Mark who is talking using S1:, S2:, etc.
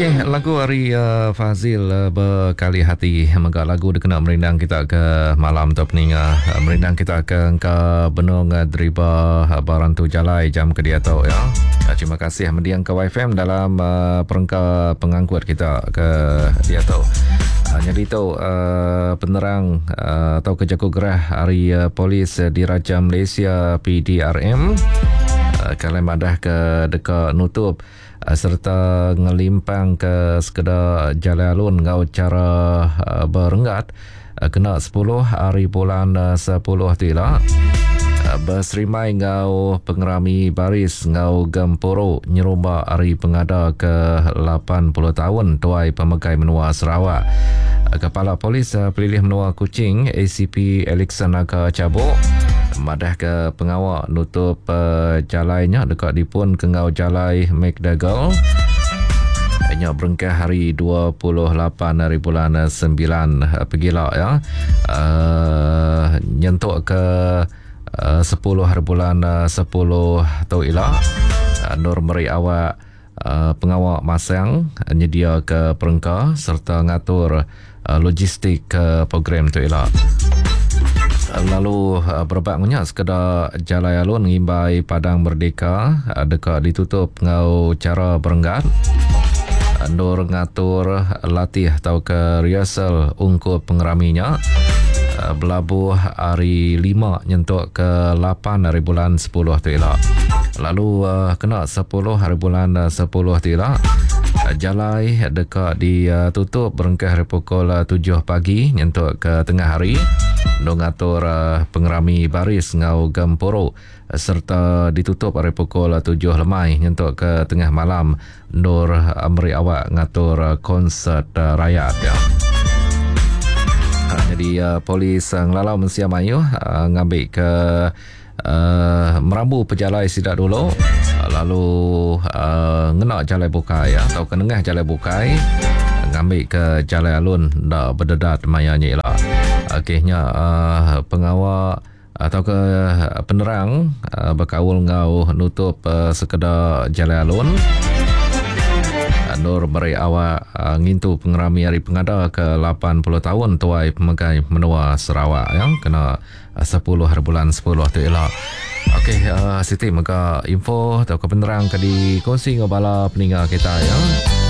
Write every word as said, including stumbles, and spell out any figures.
S1: Okey, lagu hari uh, Fazil uh, berkali hati. Maka lagu dia kena merindang kita ke malam tu peninga. Uh, merindang kita ke ke benung uh, deriba uh, barantu jalai jam ke dia tau ya. Uh, terima kasih mendiang ke Y F M dalam uh, perangka pengangkut kita ke dia tau. Uh, jadi tu uh, penerang uh, atau kejaga gerah hari uh, polis uh, Diraja Malaysia P D R M uh, kalau madah ke dekat nutup Uh, serta ngelimpang ke sekedar jalan alun ngau cara uh, berenggat uh, kena sepuluh hari bulan uh, sepuluh tu lah uh, berserimai ngau pengerami baris ngau Gemporo nyerumba hari pengada ke lapan puluh tahun tuai pemegai menua Sarawak. uh, Kepala Polis uh, Pelilih Menua Kuching A C P Alexan Naga Cabuk madah ke pengawal nutup uh, jalainya dekat dipun kengau jalai McDougall hanya berengkah hari dua puluh lapan hari bulan sembilan uh, pergilah ya uh, nyentuk ke uh, sepuluh hari bulan uh, sepuluh tau ilah uh, Nur Meri awak uh, pengawal masang uh, nyedia ke perengka serta ngatur uh, logistik uh, program tu ilah. Lalu uh, berbaknya sekedar jalan alun ngimbai Padang Merdeka uh, dekat ditutup ngau cara berenggat uh, Nur ngatur latih atau ke rehearsal ungkup pengeraminya uh, berlabuh hari lima nyentuk ke lapan hari bulan sepuluh tu ilah. Lalu uh, kena sepuluh hari bulan uh, sepuluh tu ilah uh, jalai dekat ditutup uh, berengkah hari pukul uh, tujuh pagi nyentuk ke tengah hari Nur ngatur uh, pengerami baris ngau Gemporo uh, serta ditutup hari pukul uh, tujuh lemai nyentuk ke tengah malam Nur Amri awak ngatur uh, konsert uh, rakyat ya. Uh, jadi uh, polis uh, ngelalau mensiam ayu uh, ngambil ke uh, merambu pejalai sidak dulu uh, lalu uh, ngenak jalai bukai ya atau kenengah jalai bukai uh, ngambil ke jalai alun dak berdedat mayanya lah. Akhirnya uh, pengawal atau ke penerang uh, berkawal ngau nutup uh, sekedar jalan alun uh, Nur Meri awak uh, ngintu pengerami hari pengada ke lapan puluh tahun tuai pemegai menua Sarawak yang kena uh, sepuluh hari bulan sepuluh tu ialah. Okey, uh, Siti maka info atau ke penerang ke dikongsi ngabala peninggal kita ya.